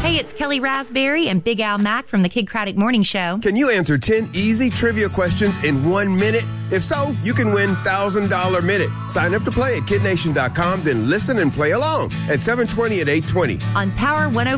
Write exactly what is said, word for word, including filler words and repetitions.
Hey, it's Kelly Raspberry and Big Al Mack from the Kid Craddock Morning Show. Can you answer ten easy trivia questions in one minute? If so, you can win one thousand dollars Minute. Sign up to play at kid nation dot com, then listen and play along at seven twenty and eight twenty. On Power one oh